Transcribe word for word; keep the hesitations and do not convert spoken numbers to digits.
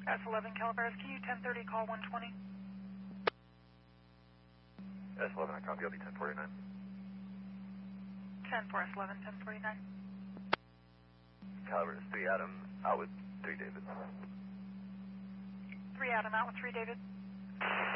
S eleven Caliber, S Q U ten thirty, call one twenty. S eleven, I copy, I'll be ten forty-nine. ten four, S eleven, ten forty-nine. Caliber is three Adam, out with three David. three Adam, out with three David.